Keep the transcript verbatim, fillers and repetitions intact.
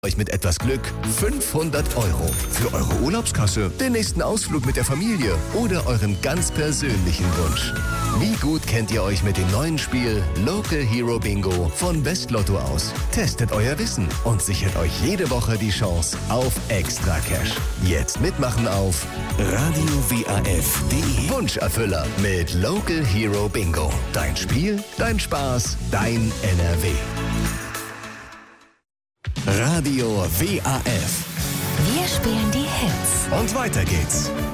euch mit etwas Glück fünfhundert Euro für eure Urlaubskasse, den nächsten Ausflug mit der Familie oder euren ganz persönlichen Wunsch. Wie gut kennt ihr euch mit dem neuen Spiel Local Hero Bingo von Westlotto aus? Testet euer Wissen und sichert euch jede Woche die Chance auf Extra Cash. Jetzt mitmachen auf radio w a f punkt d e. Wunscherfüller mit Local Hero Bingo. Dein Spiel, dein Spaß, dein N R W. Radio W A F. Wir spielen die Hits. Und weiter geht's.